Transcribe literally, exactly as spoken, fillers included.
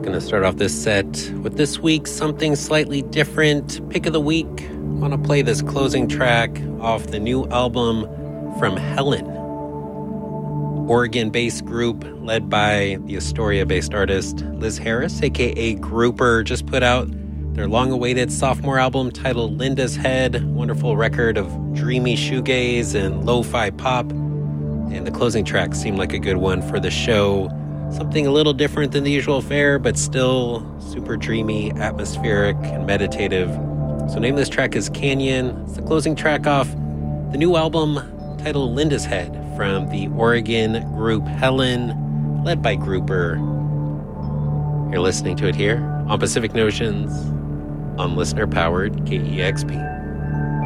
Going to start off this set with this week's something slightly different. Pick of the week. I want to play this closing track off the new album from Helen, Oregon-based group led by the Astoria-based artist Liz Harris, aka Grouper, just put out their long-awaited sophomore album titled Linda's Head. Wonderful record of dreamy shoegaze and lo-fi pop. And the closing track seemed like a good one for the show. Something a little different than the usual fare, but still super dreamy, atmospheric, and meditative. So the name of this track is Canyon. It's the closing track off the new album titled Linda's Head from the Oregon group Helen, led by Grouper. You're listening to it here on Pacific Notions on listener-powered K E X P.